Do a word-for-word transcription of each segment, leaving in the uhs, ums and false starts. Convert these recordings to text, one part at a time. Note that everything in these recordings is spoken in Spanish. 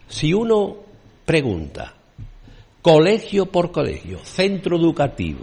Si uno pregunta, colegio por colegio, centro educativo,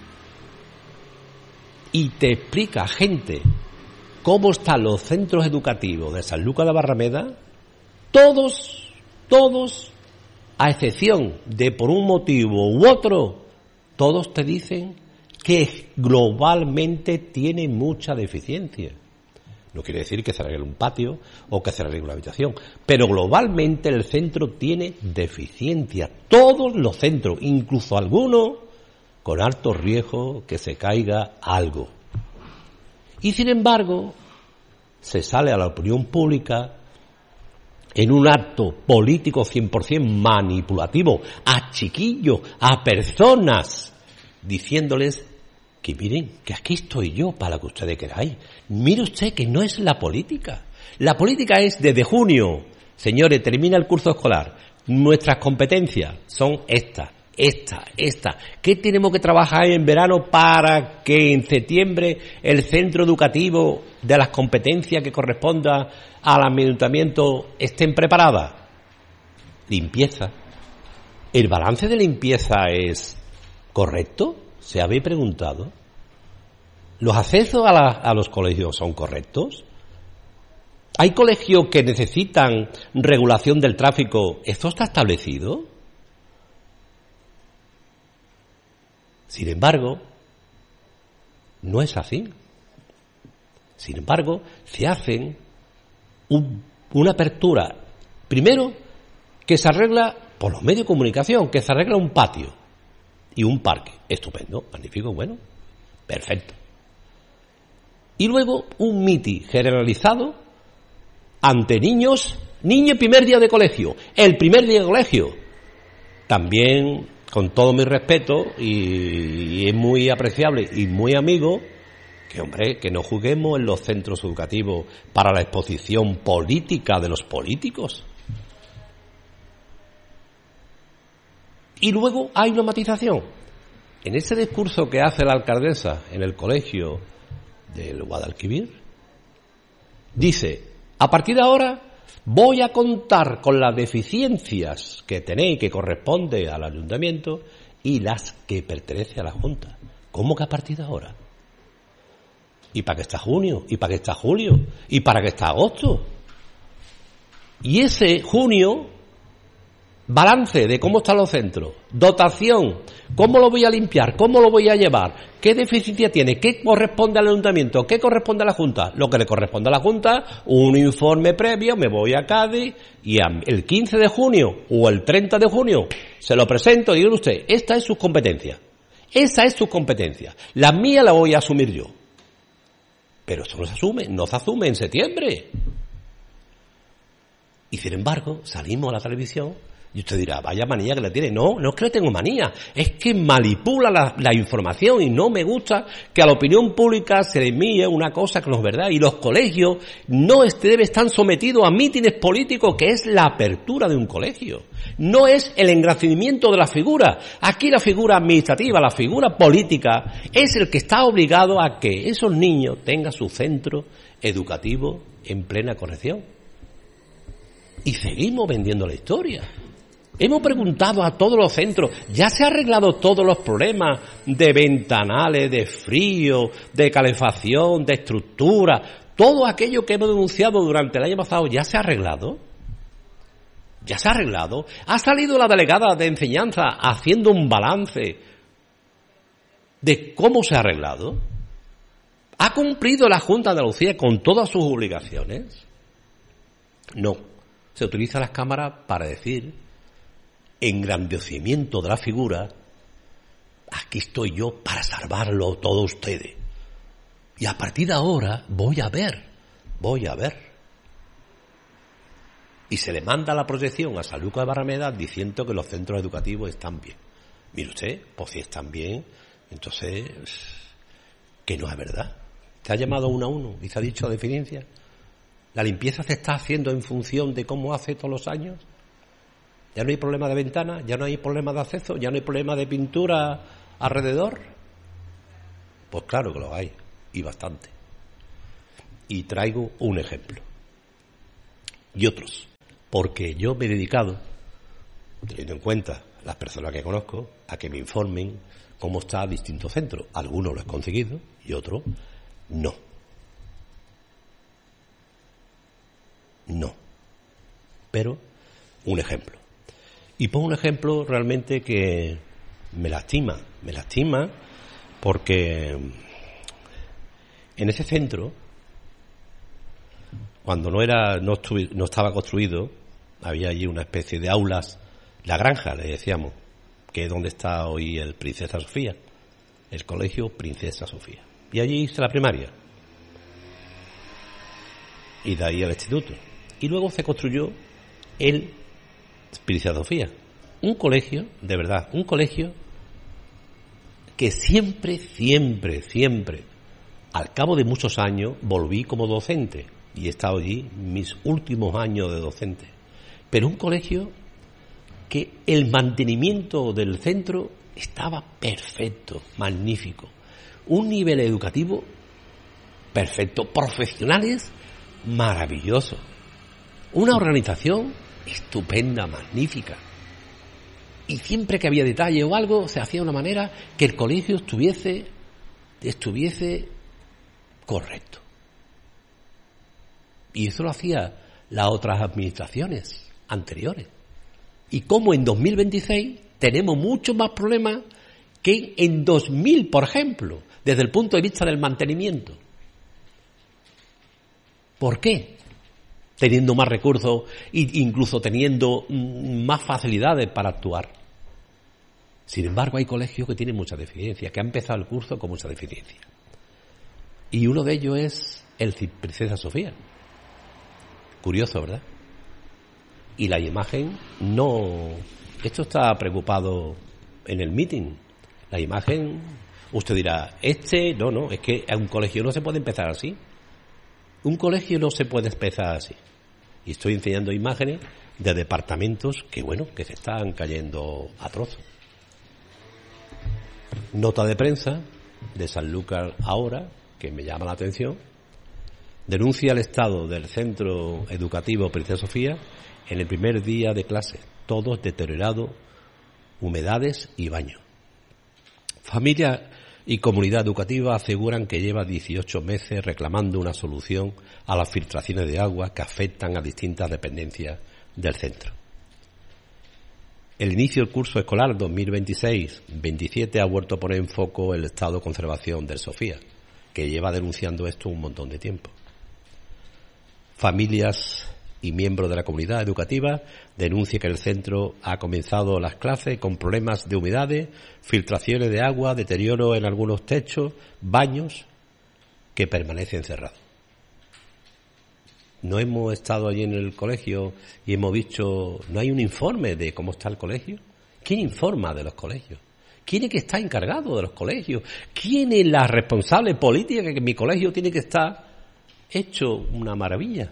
y te explica gente cómo están los centros educativos de Sanlúcar de Barrameda, todos, todos, a excepción de por un motivo u otro, todos te dicen que globalmente tiene mucha deficiencia. No quiere decir que se arregle un patio o que se arregle una habitación, pero globalmente el centro tiene deficiencia. Todos los centros, incluso algunos con alto riesgo que se caiga algo. Y sin embargo, se sale a la opinión pública en un acto político cien por ciento manipulativo a chiquillos, a personas, diciéndoles que miren, que aquí estoy yo para lo que ustedes queráis. Mire usted que no es la política. La política es desde junio. Señores, termina el curso escolar. Nuestras competencias son estas, estas, estas. ¿Qué tenemos que trabajar en verano para que en septiembre el centro educativo de las competencias que corresponda al ayuntamiento estén preparadas? Limpieza. ¿El balance de limpieza es correcto? ¿Se habéis preguntado? ¿Los accesos a, la, a los colegios son correctos? ¿Hay colegios que necesitan regulación del tráfico? ¿Esto está establecido? Sin embargo, no es así. Sin embargo, se hacen un, una apertura. Primero, que se arregla por los medios de comunicación, que se arregla un patio y un parque. Estupendo, magnífico, bueno, perfecto. Y luego un mitin generalizado ante niños, niño primer día de colegio, el primer día de colegio. También, con todo mi respeto, y, y es muy apreciable y muy amigo, que hombre, que no juguemos en los centros educativos para la exposición política de los políticos. Y luego hay una matización. En ese discurso que hace la alcaldesa en el colegio del Guadalquivir, dice, a partir de ahora voy a contar con las deficiencias que tenéis, que corresponde al ayuntamiento, y las que pertenece a la Junta. ¿Cómo que a partir de ahora? ¿Y para qué está junio? ¿Y para qué está julio? ¿Y para qué está agosto? Y ese junio, balance de cómo están los centros, dotación, cómo lo voy a limpiar, cómo lo voy a llevar, qué deficiencia tiene, qué corresponde al ayuntamiento, qué corresponde a la Junta. Lo que le corresponde a la Junta, un informe previo, me voy a Cádiz y el quince de junio o el treinta de junio se lo presento y diga usted, esta es su competencia, esa es su competencia, la mía la voy a asumir yo. Pero eso no se asume, no se asume en septiembre. Y sin embargo, salimos a la televisión y usted dirá, vaya manía que le tiene. No, no es que le tengo manía, es que manipula la, la información y no me gusta que a la opinión pública se le envíe una cosa que no es verdad. Y los colegios no deben estar sometidos a mítines políticos, que es la apertura de un colegio. No es el engrandecimiento de la figura. Aquí la figura administrativa, la figura política, es el que está obligado a que esos niños tengan su centro educativo en plena corrección. Y seguimos vendiendo la historia. Hemos preguntado a todos los centros, ¿ya se han arreglado todos los problemas de ventanales, de frío, de calefacción, de estructura? Todo aquello que hemos denunciado durante el año pasado, ¿ya se ha arreglado? ¿Ya se ha arreglado? ¿Ha salido la delegada de enseñanza haciendo un balance de cómo se ha arreglado? ¿Ha cumplido la Junta de Andalucía con todas sus obligaciones? No. Se utilizan las cámaras para decir, engrandecimiento de la figura, aquí estoy yo para salvarlo todo ustedes. Y a partir de ahora voy a ver, voy a ver. Y se le manda la proyección a Sanlúcar de Barrameda diciendo que los centros educativos están bien. Mire usted, pues si están bien, entonces, que no es verdad. Se ha llamado uno a uno y se ha dicho a deficiencia. ¿La limpieza se está haciendo en función de cómo hace todos los años? ¿Ya no hay problema de ventana? ¿Ya no hay problema de acceso? ¿Ya no hay problema de pintura alrededor? Pues claro que lo hay, y bastante. Y traigo un ejemplo. Y otros. porque yo me he dedicado, teniendo en cuenta las personas que conozco, a que me informen cómo está distintos centros. Algunos lo he conseguido y otros no. No. Pero, un ejemplo. Y pongo un ejemplo realmente que me lastima. Me lastima porque en ese centro, cuando no era, no, estuvi, no estaba construido, había allí una especie de aulas, la granja, le decíamos, que es donde está hoy el Princesa Sofía, el colegio Princesa Sofía. Y allí hice la primaria. Y de ahí el instituto. Y luego se construyó el Princesa Sofía. Un colegio, de verdad, un colegio que siempre, siempre, siempre, al cabo de muchos años, volví como docente. Y he estado allí mis últimos años de docente. Pero un colegio que el mantenimiento del centro estaba perfecto, magnífico. Un nivel educativo perfecto, profesionales maravillosos. Una organización estupenda, magnífica. Y siempre que había detalle o algo, se hacía de una manera que el colegio estuviese, estuviese correcto. Y eso lo hacía las otras administraciones anteriores. Y como en dos mil veintiséis tenemos muchos más problemas que en dos mil, por ejemplo, desde el punto de vista del mantenimiento. ¿Por qué? Teniendo más recursos e incluso teniendo más facilidades para actuar. Sin embargo, hay colegios que tienen mucha deficiencia, que han empezado el curso con mucha deficiencia. Y uno de ellos es el Princesa Sofía. Curioso, ¿verdad? Y la imagen no... Esto está preocupado en el meeting. La imagen, usted dirá, este, no, no, es que a un colegio no se puede empezar así. Un colegio no se puede empezar así. Y estoy enseñando imágenes de departamentos que, bueno, que se están cayendo a trozos. Nota de prensa de Sanlúcar ahora, que me llama la atención, denuncia el estado del centro educativo Princesa Sofía en el primer día de clase, todos deteriorados, humedades y baños. Familia y comunidad educativa aseguran que lleva dieciocho meses reclamando una solución a las filtraciones de agua que afectan a distintas dependencias del centro. El inicio del curso escolar dos mil veintiséis veintisiete ha vuelto a poner en foco el estado de conservación del Sofía, que lleva denunciando esto un montón de tiempo. Familias y miembros de la comunidad educativa denuncian que el centro ha comenzado las clases con problemas de humedades, filtraciones de agua, deterioro en algunos techos, baños que permanecen cerrados. No hemos estado allí en el colegio y hemos visto, no hay un informe de cómo está el colegio. ¿Quién informa de los colegios? ¿Quién es que está encargado de los colegios? ¿Quién es la responsable política que mi colegio tiene que estar hecho una maravilla?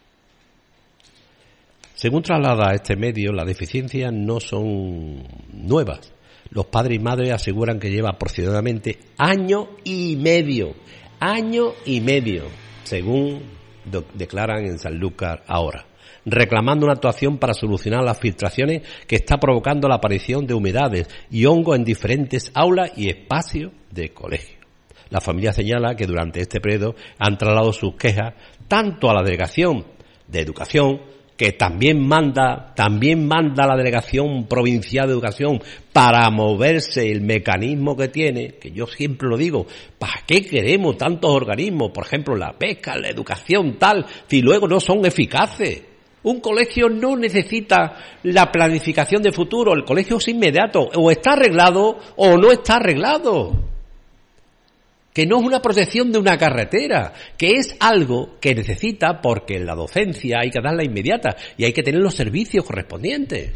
Según traslada este medio, las deficiencias no son nuevas. Los padres y madres aseguran que lleva aproximadamente año y medio, año y medio, según do- declaran en Sanlúcar ahora, reclamando una actuación para solucionar las filtraciones que está provocando la aparición de humedades y hongos en diferentes aulas y espacios de colegio. La familia señala que durante este periodo han trasladado sus quejas tanto a la Delegación de Educación, que también manda, también manda la Delegación Provincial de Educación para moverse el mecanismo que tiene, que yo siempre lo digo, ¿para qué queremos tantos organismos? Por ejemplo, la pesca, la educación, tal, si luego no son eficaces. Un colegio no necesita la planificación de futuro, el colegio es inmediato, o está arreglado o no está arreglado. Que no es una protección de una carretera, que es algo que necesita porque en la docencia hay que darla inmediata y hay que tener los servicios correspondientes.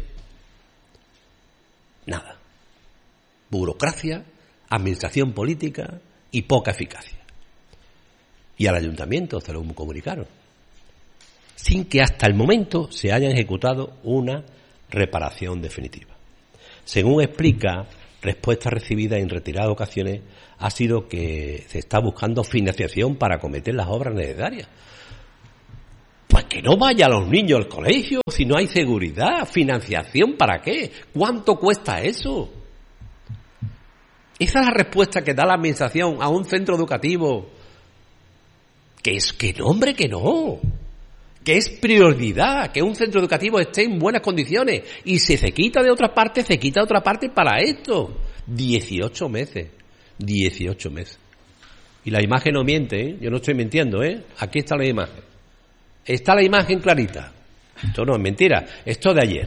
Nada. Burocracia, administración política y poca eficacia. Y al ayuntamiento se lo comunicaron, sin que hasta el momento se haya ejecutado una reparación definitiva. Según explica, respuesta recibida en retiradas ocasiones ha sido que se está buscando financiación para acometer las obras necesarias. Pues que no vayan los niños al colegio si no hay seguridad, financiación, ¿para qué? ¿Cuánto cuesta eso? Esa es la respuesta que da la administración a un centro educativo. Que es que no, hombre, que no. Que es prioridad que un centro educativo esté en buenas condiciones. Y si se quita de otra parte, se quita de otra parte para esto. dieciocho meses. dieciocho meses. Y la imagen no miente, ¿eh? Yo no estoy mintiendo, ¿eh? Aquí está la imagen. Está la imagen clarita. Esto no es mentira. Esto de ayer.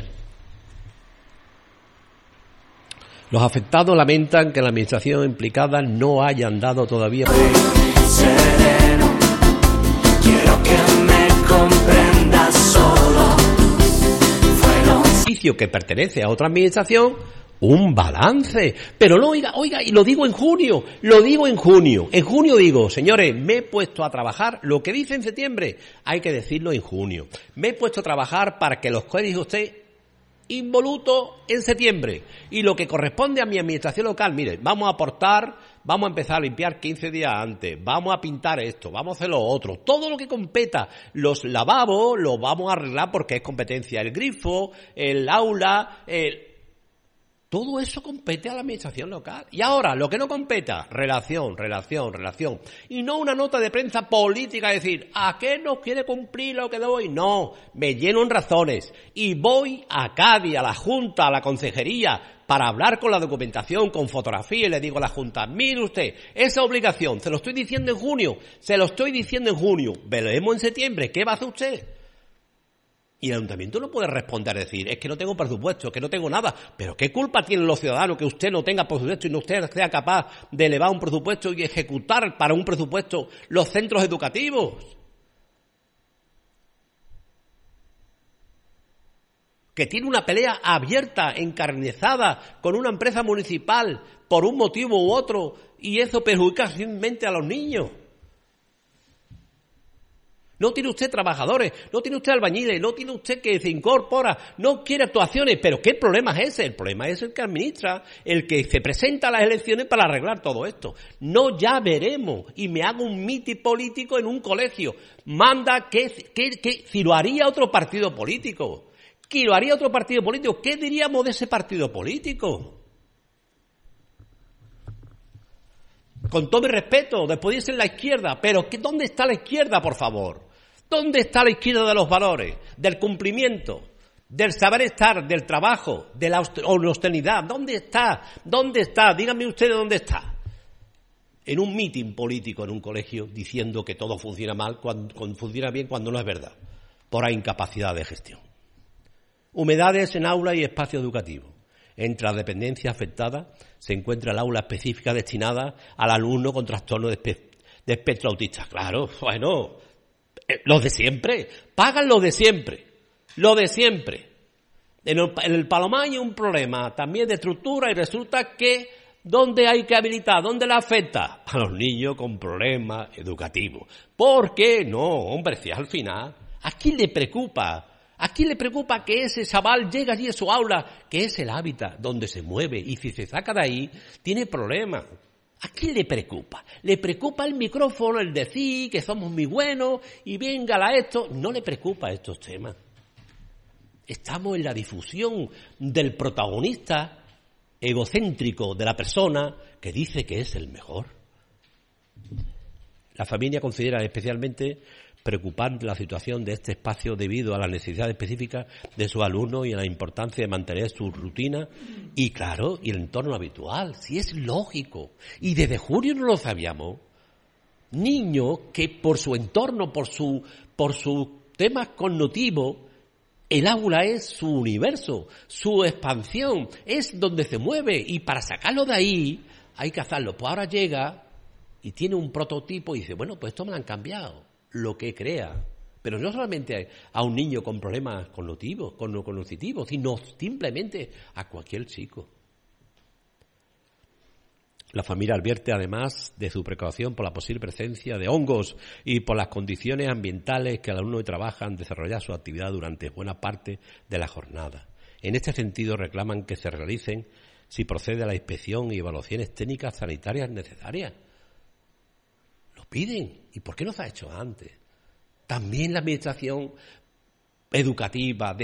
Los afectados lamentan que la administración implicada no hayan dado todavía... Sereno, quiero que me comprendas solo. Fue un servicio que pertenece a otra administración, un balance. Pero no, oiga, oiga, y lo digo en junio, lo digo en junio. En junio digo, señores, me he puesto a trabajar, lo que dice en septiembre, hay que decirlo en junio. Me he puesto a trabajar para que los colegios estén involuto en septiembre, y lo que corresponde a mi administración local, mire, vamos a aportar, vamos a empezar a limpiar quince días antes, vamos a pintar esto, vamos a hacer lo otro, todo lo que competa, los lavabos los vamos a arreglar porque es competencia, el grifo, el aula, el... todo eso compete a la administración local. Y ahora, lo que no competa, relación, relación, relación. Y no una nota de prensa política, decir, ¿a qué no quiere cumplir lo que doy? No, me lleno en razones. Y voy a Cádiz, a la Junta, a la Consejería, para hablar con la documentación, con fotografía, y le digo a la Junta, mire usted, esa obligación, se lo estoy diciendo en junio, se lo estoy diciendo en junio, veremos en septiembre, ¿qué va a hacer usted? Y el ayuntamiento no puede responder, decir, es que no tengo presupuesto, es que no tengo nada. Pero ¿qué culpa tienen los ciudadanos que usted no tenga presupuesto y no usted sea capaz de elevar un presupuesto y ejecutar para un presupuesto los centros educativos? Que tiene una pelea abierta, encarnizada, con una empresa municipal por un motivo u otro, y eso perjudica simplemente a los niños. No tiene usted trabajadores, no tiene usted albañiles, no tiene usted que se incorpora, no quiere actuaciones. ¿Pero qué problema es ese? El problema es el que administra, el que se presenta a las elecciones para arreglar todo esto. No, ya veremos. Y me hago un mitin político en un colegio. Manda que, que, que si lo haría otro partido político. Que lo haría otro partido político. ¿Qué diríamos de ese partido político? Con todo mi respeto, después dicen la izquierda, pero ¿dónde está la izquierda, por favor? ¿Dónde está la izquierda de los valores, del cumplimiento, del saber estar, del trabajo, de la austeridad? ¿Dónde está? ¿Dónde está? Díganme ustedes dónde está. En un mitin político en un colegio diciendo que todo funciona mal, cuando, cuando funciona bien cuando no es verdad, por incapacidad de gestión. Humedades en aula y espacio educativo. Entre las dependencias afectadas se encuentra el aula específica destinada al alumno con trastorno de, espe- de espectro autista. Claro, bueno, eh, los de siempre, pagan los de siempre, lo de siempre. En el, en el Palomar hay un problema también de estructura y resulta que ¿dónde hay que habilitar? ¿Dónde la afecta? A los niños con problemas educativos. ¿Por qué? No, hombre, si al final, ¿a quién le preocupa? ¿A quién le preocupa que ese chaval llegue allí a su aula, que es el hábitat donde se mueve, y si se saca de ahí, tiene problemas? ¿A quién le preocupa? ¿Le preocupa el micrófono, el decir que somos muy buenos y véngala esto? No le preocupa estos temas. Estamos en la difusión del protagonista egocéntrico de la persona que dice que es el mejor. La familia considera especialmente preocupante la situación de este espacio debido a las necesidades específicas de sus alumnos y a la importancia de mantener su rutina y, claro, y el entorno habitual. Si es lógico. Y desde junio no lo sabíamos. Niños que por su entorno, por su, por sus temas cognitivos, el aula es su universo, su expansión, es donde se mueve. Y para sacarlo de ahí hay que hacerlo. Pues ahora llega y tiene un prototipo y dice, bueno, pues esto me lo han cambiado. Lo que crea, pero no solamente a un niño con problemas cognitivos, cognitivos, sino simplemente a cualquier chico. La familia advierte además de su precaución por la posible presencia de hongos y por las condiciones ambientales que el alumno trabajan desarrollar su actividad durante buena parte de la jornada. En este sentido reclaman que se realicen, si procede, la inspección y evaluaciones técnicas sanitarias necesarias. Piden. ¿Y por qué no se ha hecho antes? también la administración educativa, de